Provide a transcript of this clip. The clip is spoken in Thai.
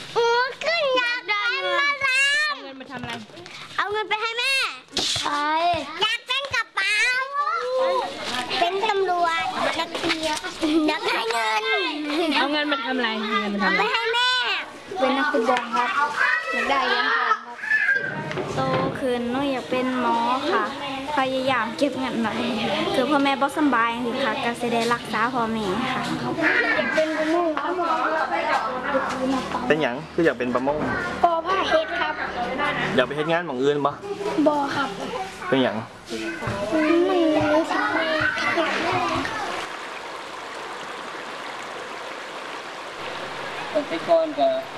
ขึ้นอยากได้เงินเอาเงินมาทำอะไรเอาเงินไปให้แม่ใช่อยากเป็นกระเป๋าเป็นตำรวจนักเรียนอยากได้เงินเอาเงินมาทำอะไรเงินมาทำอะไรไปให้แม่เป็นนักฟุตบอลครับอยากได้เหรียญทองครับโตขึ้นหนูอยากเป็นหมอค่ะพยายามเก็บเงินไว้คือพ่อแม่บ่สบายสิค่ะก็จะได้รักษาพ่อแม่ค่ะอยากเป็นประมงครับเป็นหยังคืออยากเป็นประมงปอผ้าเฮ็ดครับอยากไปเฮ็ดงานของอื่นบ่บ่ครับเป็นหยังไปก่อนก็